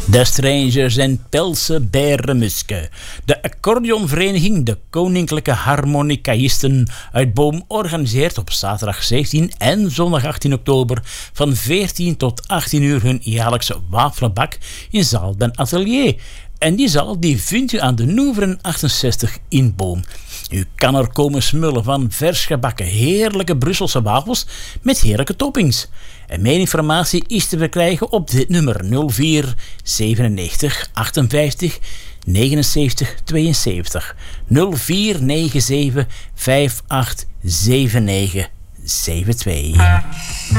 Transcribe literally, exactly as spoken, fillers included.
De Strangers en Pelse Berenmuske. De accordeonvereniging De Koninklijke Harmonicaïsten uit Boom organiseert op zaterdag zeventien en zondag achttien oktober van veertien tot achttien uur hun jaarlijkse wafelbak in zaal Den Atelier. En die zaal die vindt u aan de Noeveren achtenzestig in Boom. U kan er komen smullen van vers gebakken heerlijke Brusselse wafels met heerlijke toppings. En meer informatie is te verkrijgen op dit nummer nul vier zevenennegentig achtenvijftig negenenzeventig tweeënzeventig nul vier negen zeven vijf acht zeven negen zeven twee.